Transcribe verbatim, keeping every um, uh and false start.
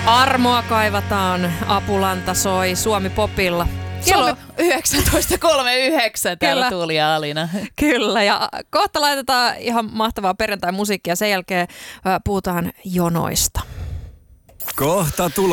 Armoa kaivataan, Apulanta soi Suomi Popilla. Kello Suomi yhdeksäntoista kolmekymmentäyhdeksän täällä Kyllä. Tuuli ja Alina. Kyllä, ja kohta laitetaan ihan mahtavaa perjantai-musiikkia. Sen jälkeen äh, puhutaan jonoista. Kohta tulo.